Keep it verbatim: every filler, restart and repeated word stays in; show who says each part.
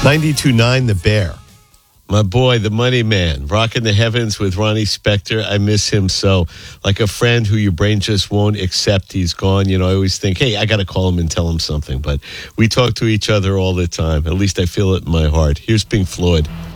Speaker 1: ninety-two point nine The Bear. My boy, the money man, rocking the heavens with Ronnie Spector. I miss him so. Like a friend who your brain just won't accept he's gone. You know, I always think, hey, I got to call him and tell him something. But we talk to each other all the time. At least I feel it in my heart. Here's Pink Floyd.